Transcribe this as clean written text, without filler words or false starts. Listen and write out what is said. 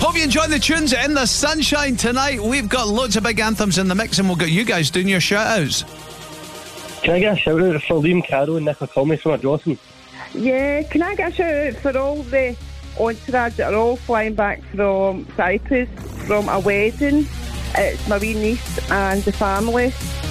Hope you enjoy the tunes in the sunshine tonight. We've got loads of big anthems in the mix, and we'll get you guys doing your shout-outs. Can I get a shout out for Liam Carroll and Nicola Comey from a Dawson? Yeah, can I get a shout out for all the entourage that are all flying back from Cyprus from a wedding? It's my wee niece and the family.